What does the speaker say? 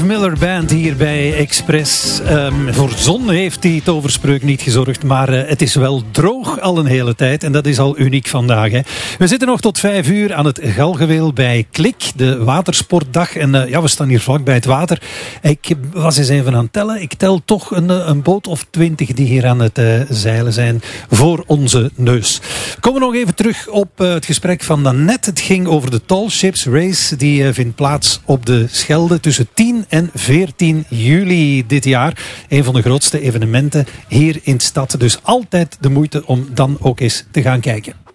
Miller Band hier bij Express. Voor zon heeft die toverspreuk niet gezorgd, maar het is wel droog al een hele tijd en dat is al uniek vandaag. Hè. We zitten nog tot 5 uur aan het Galgenweel bij Klik, de watersportdag. En we staan hier vlak bij het water. Ik was eens even aan het tellen. Ik tel toch een boot of 20 die hier aan het zeilen zijn voor onze neus. We komen nog even terug op het gesprek van daarnet. Het ging over de Tall Ships Race. Die vindt plaats op de Schelde tussen 10 en 14 juli dit jaar. Een van de grootste evenementen hier in de stad. Dus altijd de moeite om dan ook eens te gaan kijken.